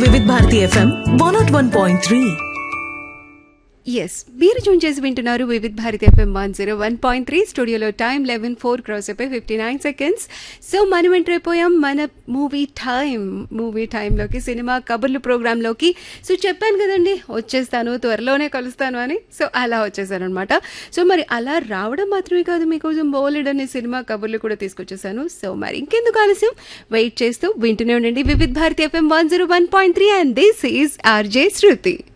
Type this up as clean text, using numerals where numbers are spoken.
వివిధ Bharati FM 101.3. Yes మీరు June చేసి వింటున్నారు వివిధ్ భారతి ఎఫ్ఎం 101.3. స్టూడియోలో టైం 11:04 క్రాస్ అయిపోయి 59 సెకండ్స్. సో మనం ఎంటర్ అయిపోయాం మన మూవీ టైంలోకి, సినిమా కబుర్లు ప్రోగ్రాంలోకి. సో చెప్పాను కదండి వచ్చేస్తాను, త్వరలోనే కలుస్తాను అని. సో అలా వచ్చేసాను అనమాట. సో మరి అలా రావడం మాత్రమే కాదు, మీకోసం బోలెడని సినిమా కబుర్లు కూడా తీసుకొచ్చేసాను. సో మరి ఇంకెందుకు ఆలస్యం, వెయిట్ చేస్తూ వింటూనే ఉండండి Vividh Bharati FM 101.3 and this is RJ Shruti.